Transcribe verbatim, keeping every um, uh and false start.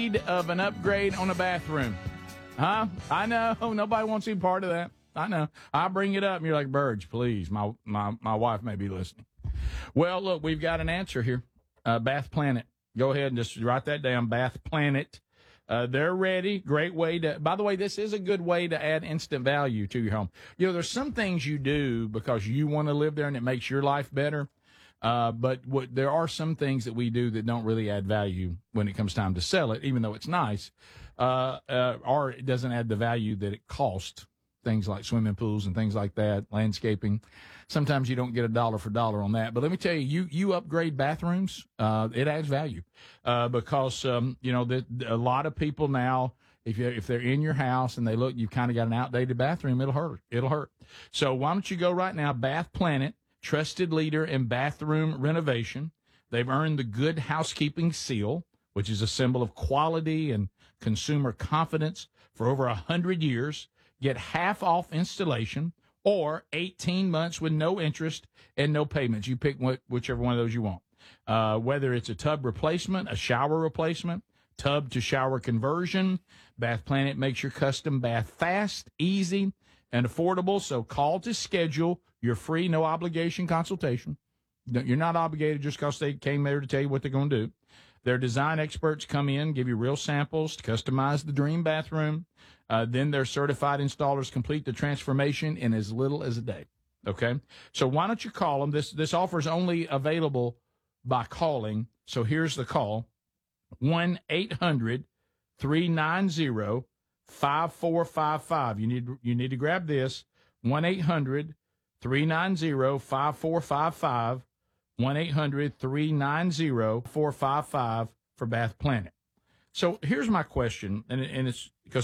need of an upgrade on a bathroom? Huh? I know. Nobody wants any part of that. I know. I bring it up, and you're like, Burge, please. My, my, my wife may be listening. Well, look, we've got an answer here. Uh, Bath Planet. Go ahead and just write that down, Bath Planet. Uh, they're ready. Great way to, by the way, this is a good way to add instant value to your home. You know, there's some things you do because you want to live there and it makes your life better. Uh, but what, there are some things that we do that don't really add value when it comes time to sell it, even though it's nice, uh, uh, or it doesn't add the value that it costs. Things like swimming pools and things like that, landscaping. Sometimes you don't get a dollar for dollar on that. But let me tell you, you, you upgrade bathrooms, uh, it adds value, uh, because, um, you know, the, a lot of people now, if you, if they're in your house and they look, you've kind of got an outdated bathroom, it'll hurt. It'll hurt. So why don't you go right now, Bath Planet, trusted leader in bathroom renovation. They've earned the Good Housekeeping seal, which is a symbol of quality and consumer confidence for over a hundred years. Get half off installation or eighteen months with no interest and no payments. You pick what, whichever one of those you want. Uh, whether it's a tub replacement, a shower replacement, tub to shower conversion, Bath Planet makes your custom bath fast, easy, and affordable. So call to schedule your free, no obligation consultation. You're not obligated just because they came there to tell you what they're going to do. Their design experts come in, give you real samples to customize the dream bathroom. Uh, then their certified installers complete the transformation in as little as a day. Okay? So why don't you call them? This, this offer is only available by calling. So here's the call. one eight hundred three nine zero five four five five. You need, you need to grab this. one eight hundred three nine zero five four five five. one eight hundred three nine zero four five five for Bath Planet. So here's my question, and, and it's because